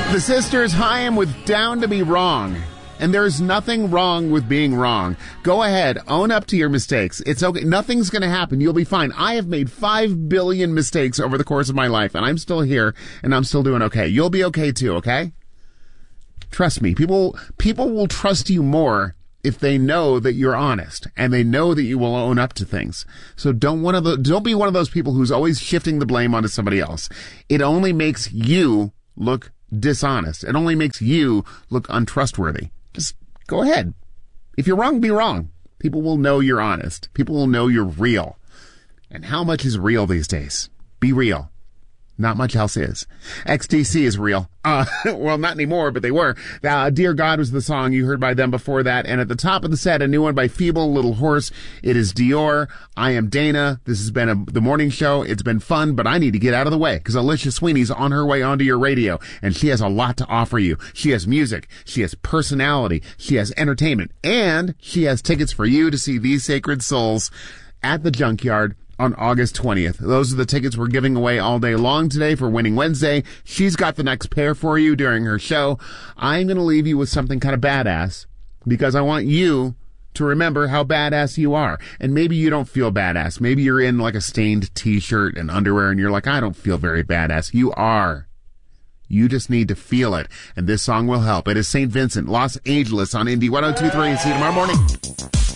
The Sisters, Haim with Down to Be Wrong. And there's nothing wrong with being wrong. Go ahead, own up to your mistakes. It's okay. Nothing's going to happen. You'll be fine. I have made 5 billion mistakes over the course of my life, and I'm still here, and I'm still doing okay. You'll be okay too, okay? Trust me. People will trust you more if they know that you're honest and they know that you will own up to things. So don't be one of those people who's always shifting the blame onto somebody else. It only makes you look dishonest. It only makes you look untrustworthy. Just go ahead. If you're wrong, be wrong. People will know you're honest. People will know you're real. And how much is real these days? Be real. Not much else is. XTC is real. Well, not anymore, but they were. Dear God was the song you heard by them before that. And at the top of the set, a new one by Feeble Little Horse. It is Dior. I am Dana. This has been the morning show. It's been fun, but I need to get out of the way because Alicia Sweeney's on her way onto your radio, and she has a lot to offer you. She has music. She has personality. She has entertainment. And she has tickets for you to see These Sacred Souls at the Junkyard on August 20th. Those are the tickets we're giving away all day long today for Winning Wednesday. She's got the next pair for you during her show. I'm going to leave you with something kind of badass because I want you to remember how badass you are. And maybe you don't feel badass. Maybe you're in like a stained t-shirt and underwear and you're like, I don't feel very badass. You are. You just need to feel it. And this song will help. It is St. Vincent, Los Angeles on Indie 102.3. See you tomorrow morning.